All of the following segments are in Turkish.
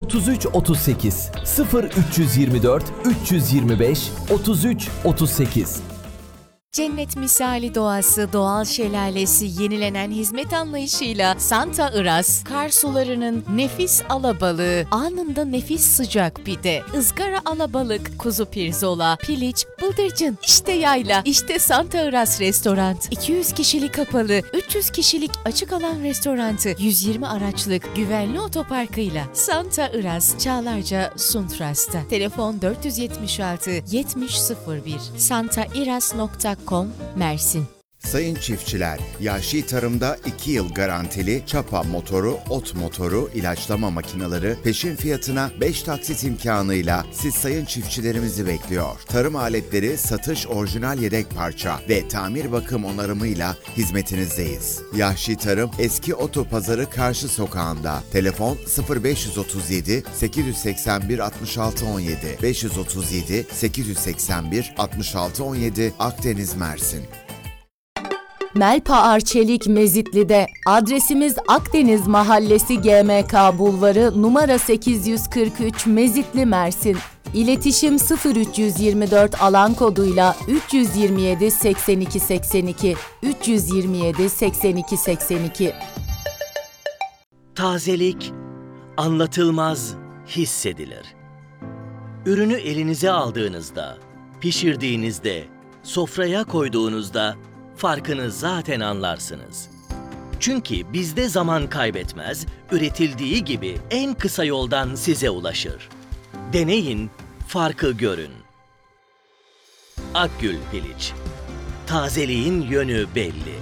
33 38 0324 325 33 38. Cennet misali doğası, doğal şelalesi, yenilenen hizmet anlayışıyla Santa Iraz, kar sularının nefis alabalığı, anında nefis sıcak pide, ızgara alabalık, kuzu pirzola, piliç, bıldırcın, işte yayla, işte Santa Iraz Restoran. 200 kişilik kapalı, 300 kişilik açık alan restorantı, 120 araçlık güvenli otoparkıyla Santa Iraz, Çağlarca, Suntras'ta. Telefon 476 7001 santairaz.com Mersin. Sayın çiftçiler, Yahşi Tarım'da 2 yıl garantili çapa motoru, ot motoru, ilaçlama makineleri peşin fiyatına 5 taksit imkanıyla siz sayın çiftçilerimizi bekliyor. Tarım aletleri, satış, orijinal yedek parça ve tamir bakım onarımıyla hizmetinizdeyiz. Yahşi Tarım, Eski Otopazarı Karşı Sokağı'nda. Telefon 0537 881 66 17 537 881 66 17 Akdeniz, Mersin. Melpa Arçelik Mezitli'de. Adresimiz Akdeniz Mahallesi GMK Bulvarı numara 843 Mezitli, Mersin. İletişim 0324 alan koduyla 327 82 82 327 82 82. Tazelik anlatılmaz, hissedilir. Ürünü elinize aldığınızda, pişirdiğinizde, sofraya koyduğunuzda farkını zaten anlarsınız. Çünkü bizde zaman kaybetmez, üretildiği gibi en kısa yoldan size ulaşır. Deneyin, farkı görün. Akgül Piliç. Tazeliğin yönü belli.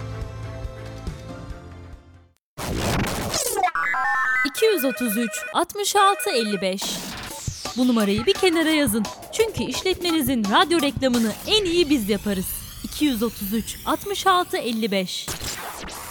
233 66 55. Bu numarayı bir kenara yazın. Çünkü işletmenizin radyo reklamını en iyi biz yaparız. 233 66 55.